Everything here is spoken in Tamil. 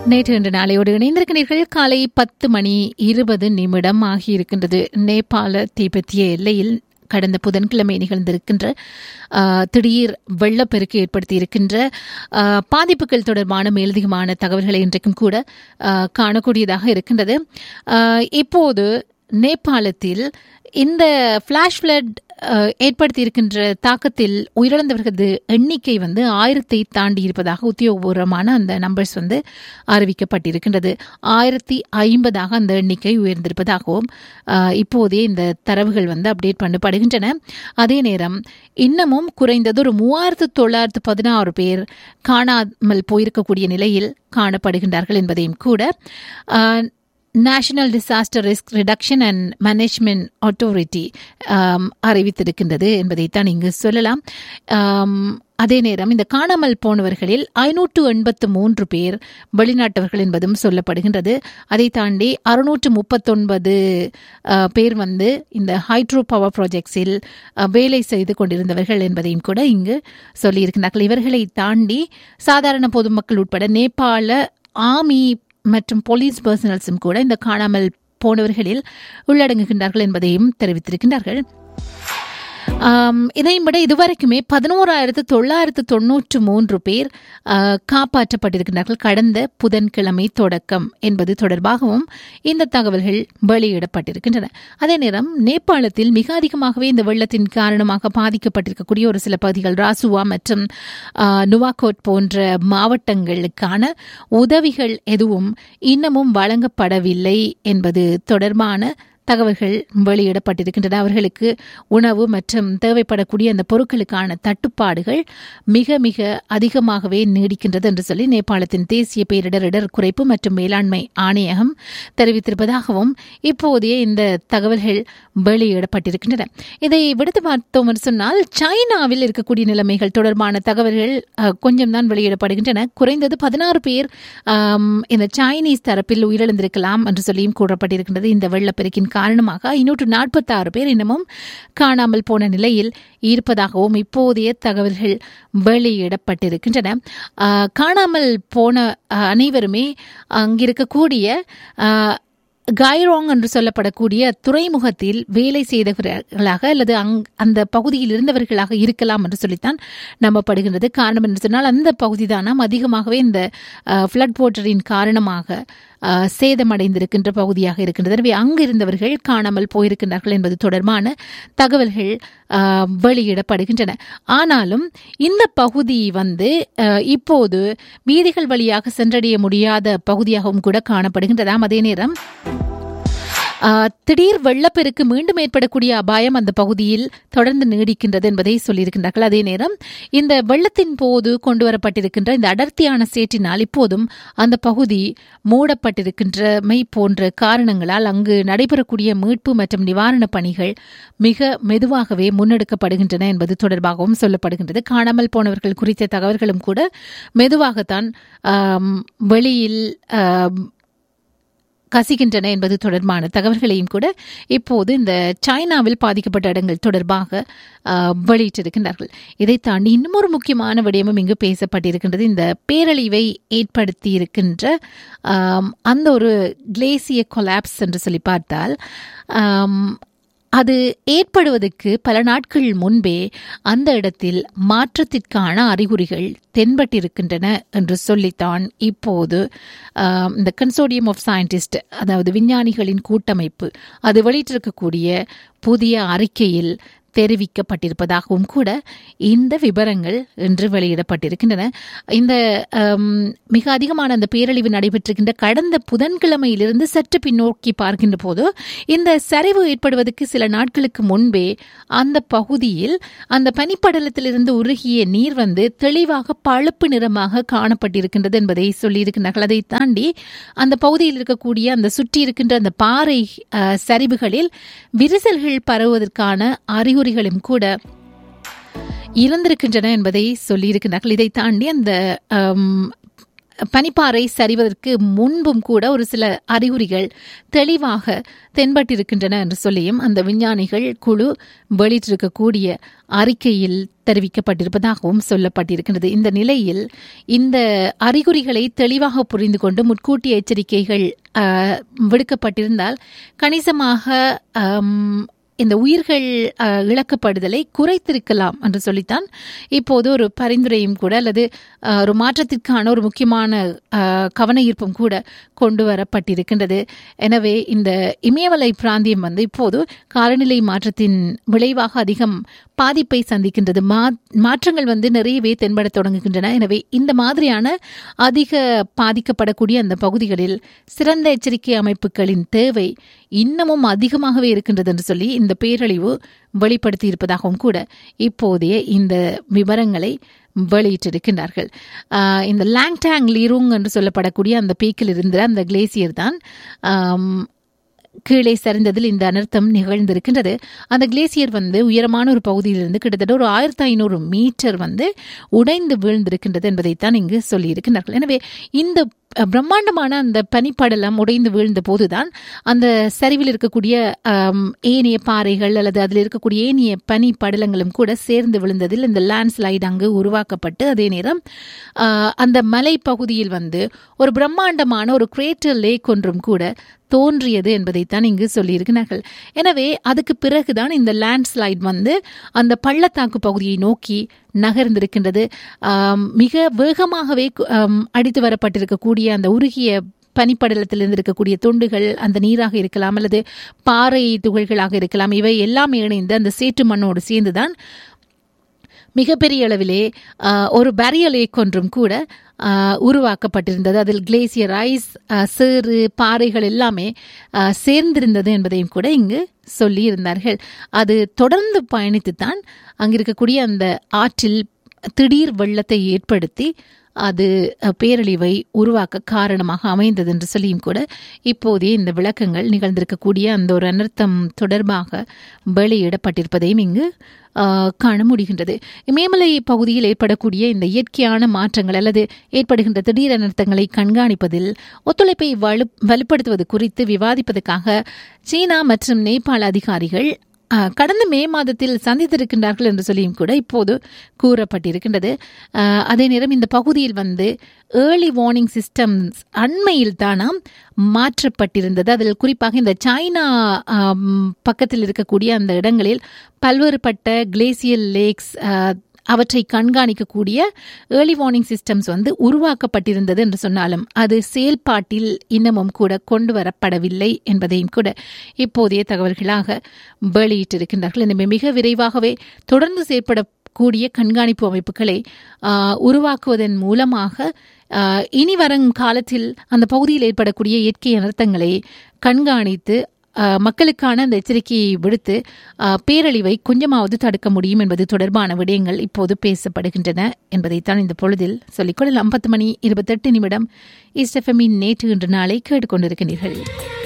நேற்று இன்று நாளையோடு இணைந்திருக்கிறீர்கள். காலை 10:20 ஆகியிருக்கின்றது. நேபாள திபெத்திய எல்லையில் கடந்த புதன்கிழமை நிகழ்ந்திருக்கின்ற திடீர் வெள்ளப்பெருக்கு ஏற்படுத்தியிருக்கின்ற பாதிப்புகள் தொடர்பான மேலதிகமான தகவல்களை இன்றைக்கும் கூட காணக்கூடியதாக இருக்கின்றது. இப்போது நேபாளத்தில் இந்த ஃபிளாஷ் ஃப்ளட் ஏற்படுத்தியிருக்கின்ற தாக்கத்தில் உயிரிழந்தவர்களது எண்ணிக்கை 1000 தாண்டி இருப்பதாக உத்தியோகபூர்வமான அந்த நம்பர்ஸ் அறிவிக்கப்பட்டிருக்கின்றது. 1050 அந்த எண்ணிக்கை உயர்ந்திருப்பதாகவும் இப்போதே இந்த தரவுகள் அப்டேட் பண்ணப்படுகின்றன. அதே நேரம் இன்னமும் குறைந்தது ஒரு 3916 பேர் காணாமல் போயிருக்கக்கூடிய நிலையில் காணப்படுகின்றார்கள் என்பதையும் கூட national disaster risk reduction and management authority அறிவித்திருக்கின்றது என்பதைத்தான் இங்கு சொல்லலாம். அதே நேரம் இந்த காணாமல் போனவர்களில் 583 பேர் வெளிநாட்டவர்கள் என்பதும் சொல்லப்படுகின்றது. அதை தாண்டி 639 பேர் இந்த ஹைட்ரோ பவர் ப்ராஜெக்ட்ஸில் வேலை செய்து கொண்டிருந்தவர்கள் என்பதையும் கூட இங்கு சொல்லியிருக்கிறார்கள். இவர்களை தாண்டி சாதாரண பொதுமக்கள் உட்பட நேபாள ஆர்மி மற்றும் போலீஸ் பர்சனல்ஸும் கூட இந்த காணாமல் போனவர்களில் உள்ளடங்குகின்றார்கள் என்பதையும் தெரிவித்திருக்கின்றார்கள். இதையும் விட இதுவரைக்குமே 11,993 பேர் காப்பாற்றப்பட்டிருக்கிறார்கள் கடந்த புதன்கிழமை தொடக்கம் என்பது தொடர்பாகவும் இந்த தகவல்கள் வெளியிடப்பட்டிருக்கின்றன. அதே நேரம் நேபாளத்தில் மிக அதிகமாகவே இந்த வெள்ளத்தின் காரணமாக பாதிக்கப்பட்டிருக்கக்கூடிய ஒரு சில பகுதிகள் ராசுவா மற்றும் நுவாகோட் போன்ற மாவட்டங்களுக்கான உதவிகள் எதுவும் இன்னமும் வழங்கப்படவில்லை என்பது தொடர்பான தகவல்கள் வெளியிடப்பட்டிருக்கின்றன. அவர்களுக்கு உணவு மற்றும் தேவைப்படக்கூடிய அந்த பொருட்களுக்கான தட்டுப்பாடுகள் மிக மிக அதிகமாகவே நீடிக்கின்றது என்று சொல்லி நேபாளத்தின் தேசிய பேரிடர் குறைப்பு மற்றும் மேலாண்மை ஆணையகம் தெரிவித்திருப்பதாகவும் இப்போதைய இந்த தகவல்கள் வெளியிடப்பட்டிருக்கின்றன. இதை விடுத்து பார்த்தோம் என்று சொன்னால் சைனாவில் இருக்கக்கூடிய நிலைமைகள் தொடர்பான தகவல்கள் கொஞ்சம் தான் வெளியிடப்படுகின்றன. குறைந்தது 16 பேர் இந்த சைனீஸ் தரப்பில் உயிரிழந்திருக்கலாம் என்று சொல்லியும் கூறப்பட்டிருக்கின்றது. இந்த வெள்ளப்பெருக்கின் காரணமாக 546 பேர் இன்னமும் காணாமல் போன நிலையில் இருப்பதாகவும் இப்போதைய தகவல்கள் வெளியிடப்பட்டிருக்கின்றன. காணாமல் போன அனைவருமே அங்கிருக்கக்கூடிய கைரோங் என்று சொல்லப்படக்கூடிய துறைமுகத்தில் வேலை செய்தவர்களாக அல்லது அந்த பகுதியில் இருந்தவர்களாக இருக்கலாம் என்று சொல்லித்தான் நம்பப்படுகின்றது. காரணம் என்று சொன்னால் அந்த பகுதி தானாம் அதிகமாகவே இந்த ஃப்ளட் வாட்டரின் காரணமாக சேதமடைந்திருக்கின்ற பகுதியாக இருக்கின்றது. எனவே அங்கு இருந்தவர்கள் காணாமல் போயிருக்கின்றார்கள் என்பது தொடர்பான தகவல்கள் வெளியிடப்படுகின்றன. ஆனாலும் இந்த பகுதி இப்போது வீதிகள் வழியாக சென்றடைய முடியாத பகுதியாகவும் கூட காணப்படுகின்றதாம். அதே நேரம் திடீர் வெள்ளப்பெருக்கு மீண்டும் ஏற்படக்கூடிய அபாயம் அந்த பகுதியில் தொடர்ந்து நீடிக்கின்றது என்பதை சொல்லியிருக்கின்றார்கள். அதே நேரம் இந்த வெள்ளத்தின் போது கொண்டு வரப்பட்டிருக்கின்ற இந்த அடர்த்தியான சேற்றினால் இப்போதும் அந்த பகுதி மூடப்பட்டிருக்கின்றமை போன்ற காரணங்களால் அங்கு நடைபெறக்கூடிய மீட்பு மற்றும் நிவாரணப் பணிகள் மிக மெதுவாகவே முன்னெடுக்கப்படுகின்றன என்பது தொடர்பாகவும் சொல்லப்படுகின்றது. காணாமல் போனவர்கள் குறித்த தகவல்களும் கூட மெதுவாகத்தான் வெளியில் கசிகின்றன என்பது தொடர்பான தகவல்களையும் கூட இப்போது இந்த சைனாவில் பாதிக்கப்பட்ட இடங்கள் தொடர்பாக வெளியிட்டிருக்கின்றார்கள். இதை தாண்டி இன்னும் ஒரு முக்கியமான விடயமும் இங்கு பேசப்பட்டிருக்கின்றது. இந்த பேரழிவை ஏற்படுத்தி இருக்கின்ற அந்த ஒரு கிளேசியர் கொலாப்ஸ் என்று சொல்லி பார்த்தால் அது ஏற்படுவதற்கு பல நாட்கள் முன்பே அந்த இடத்தில் மாற்றத்திற்கான அறிகுறிகள் தென்பட்டிருக்கின்றன என்று சொல்லித்தான் இப்போது இந்த கன்சோர்டியம் ஆஃப் சயின்டிஸ்ட், அதாவது விஞ்ஞானிகளின் கூட்டமைப்பு, அது வெளியிட்டிருக்கக்கூடிய புதிய அறிக்கையில் தெரிவிக்கப்பட்டிருப்பதாகவும் கூட இந்த விவரங்கள் இன்று வெளியிடப்பட்டிருக்கின்றன. இந்த மிக அதிகமான அந்த பேரழிவு நடைபெற்றிருக்கின்ற கடந்த புதன்கிழமையிலிருந்து சற்று பின்னோக்கி பார்க்கின்ற போது இந்த சரிவு ஏற்படுவதற்கு சில நாட்களுக்கு முன்பே அந்த பகுதியில் அந்த பனிப்படலத்திலிருந்து உருகிய நீர் தெளிவாக பழுப்பு நிறமாக காணப்பட்டிருக்கின்றது என்பதை சொல்லியிருக்கிறார்கள். அதை தாண்டி அந்த பகுதியில் இருக்கக்கூடிய அந்த சுற்றி இருக்கின்ற அந்த பாறை சரிவுகளில் விரிசல்கள் பரவுவதற்கான அறிகுறிகளும் கூட இருந்திருக்கின்றன என்பதை சொல்லியிருக்கிறார்கள். இதை தாண்டி அந்த பனிப்பாறை சரிவதற்கு முன்பும் கூட ஒரு சில அறிகுறிகள் தெளிவாக தென்பட்டிருக்கின்றன என்று சொல்லியும் அந்த விஞ்ஞானிகள் குழு வெளியிட்டிருக்கக்கூடிய அறிக்கையில் தெரிவிக்கப்பட்டிருப்பதாகவும் சொல்லப்பட்டிருக்கின்றது. இந்த நிலையில் இந்த அறிகுறிகளை தெளிவாக புரிந்து கொண்டு முன்கூட்டிய எச்சரிக்கைகள் விடுக்கப்பட்டிருந்தால் கணிசமாக இந்த உயிர்கள் இழக்கப்படுதலை குறைத்திருக்கலாம் என்று சொல்லித்தான் இப்போது ஒரு பரிந்துரையும் கூட அல்லது ஒரு மாற்றத்திற்கான ஒரு முக்கியமான கவன ஈர்ப்பும் கூட கொண்டு வரப்பட்டிருக்கின்றது. எனவே இந்த இமயமலை பிராந்தியம் இப்போது காலநிலை மாற்றத்தின் விளைவாக அதிகம் பாதிப்பை சந்திக்கின்றது. மாற்றங்கள் நிறையவே தென்பட தொடங்குகின்றன. எனவே இந்த மாதிரியான அதிக பாதிக்கப்படக்கூடிய அந்த பகுதிகளில் சிறந்த எச்சரிக்கை அமைப்புகளின் தேவை இன்னமும் அதிகமாகவே இருக்கின்றது என்று சொல்லி இந்த பேரழிவு வெளிப்படுத்தி இருப்பதாகவும் கூட இப்போதைய இந்த விவரங்களை வெளியிட்டிருக்கின்றார்கள். இந்த லாங்டாங் லீருங் என்று சொல்லப்படக்கூடிய அந்த பீக்கில் இருந்த அந்த கிளேசியர் தான் கீழே சரிந்ததில் இந்த அனர்த்தம் நிகழ்ந்திருக்கின்றது. அந்த கிளேசியர் உயரமான ஒரு பகுதியிலிருந்து கிட்டத்தட்ட ஒரு 1500 மீட்டர் உடைந்து வீழ்ந்திருக்கின்றது என்பதைத்தான் இங்கு சொல்லியிருக்கிறார்கள். எனவே இந்த பிரம்மாண்டமான அந்த பனிப்படலம் உடைந்து வீழ்ந்த போதுதான் அந்த சரிவில் இருக்கக்கூடிய ஏனைய பாறைகள் அல்லது அதில் இருக்கக்கூடிய ஏனைய பனி படலங்களும் கூட சேர்ந்து விழுந்ததில் இந்த லேண்ட்ஸ்லைடு அங்கு உருவாக்கப்பட்டு அதே நேரம் அந்த மலை பகுதியில் ஒரு பிரம்மாண்டமான ஒரு கிரேட்டர் லேக் ஒன்றும் கூட தோன்றியது என்பதைத்தான் இங்கு சொல்லியிருக்கிறார்கள். எனவே அதுக்கு பிறகுதான் இந்த லேண்ட்ஸ்லைட் அந்த பள்ளத்தாக்கு பகுதியை நோக்கி நகர்ந்திருக்கின்றது. மிக வேகமாகவே அடித்து வரப்பட்டிருக்கக்கூடிய அந்த உருகிய பனிப்படலத்திலிருந்து இருக்கக்கூடிய துண்டுகள் அந்த நீராக இருக்கலாம் அல்லது பாறை துகள்களாக இருக்கலாம். இவை எல்லாமே இணைந்து அந்த சேற்று மண்ணோடு சேர்ந்துதான் மிகப்பெரிய அளவிலே ஒரு பேரியர் லேக் ஒன்றும் கூட உருவாக்கப்பட்டிருந்தது. அதில் கிளேசியர் ஐஸ், சேறு, பாறைகள் எல்லாமே சேர்ந்திருந்தது என்பதையும் கூட இங்கு சொல்லியிருந்தார்கள். அது தொடர்ந்து பயணித்துத்தான் அங்கிருக்கக்கூடிய அந்த ஆற்றில் திடீர் வெள்ளத்தை ஏற்படுத்தி அது பேரழிவை உருவாக்க காரணமாக அமைந்தது என்று சொல்லியும் கூட இப்போதே இந்த விளக்கங்கள் நிகழ்ந்திருக்கக்கூடிய அந்த ஒரு அனர்த்தம் தொடர்பாக வெளியிடப்பட்டிருப்பதையும் இங்கு காண முடிகின்றது. இமயமலை பகுதியில் ஏற்படக்கூடிய இந்த இயற்கையான மாற்றங்கள் அல்லது ஏற்படுகின்ற திடீர் அனர்த்தங்களை கண்காணிப்பதில் ஒத்துழைப்பை வலுப்படுத்துவது குறித்து விவாதிப்பதற்காக சீனா மற்றும் நேபாள அதிகாரிகள் கடந்த மே மாதத்தில் சந்தித்திருக்கின்றார்கள் என்று சொல்லியும் கூட இப்போது கூறப்பட்டிருக்கின்றது. அதே நேரம் இந்த பகுதியில் ஏர்லி வார்னிங் சிஸ்டம்ஸ் அண்மையில் தானாம் மாற்றப்பட்டிருந்தது. அதில் குறிப்பாக இந்த சைனா பக்கத்தில் இருக்கக்கூடிய அந்த இடங்களில் பல்வேறுபட்ட கிளேசியல் லேக்ஸ் அவற்றை கண்காணிக்கக்கூடிய ஏர்லி வார்னிங் சிஸ்டம்ஸ் உருவாக்கப்பட்டிருந்தது என்று சொன்னாலும் அது செயல்பாட்டில் இன்னமும் கூட கொண்டு வரப்படவில்லை என்பதையும் கூட இப்போதைய தகவல்களாக வெளியிட்டிருக்கின்றார்கள். எனவே மிக விரைவாகவே தொடர்ந்து செயற்படக்கூடிய கண்காணிப்பு அமைப்புகளை உருவாக்குவதன் மூலமாக இனி வரும் காலத்தில் அந்த பகுதியில் ஏற்படக்கூடிய இயற்கை அனர்த்தங்களை கண்காணித்து மக்களுக்கான அந்த எச்சரிக்கையை விடுத்து பேரழிவை கொஞ்சமாவது தடுக்க முடியும் என்பது தொடர்பான விடயங்கள் இப்போது பேசப்படுகின்றன என்பதைத்தான் இந்த பொழுதில் சொல்லிக்கொள்ளலாம். 10:28 ஈஸ்ட் எஃப்எம்மின் நேற்று இன்று நாளை கேட்டுக்கொண்டிருக்கிறீர்கள்.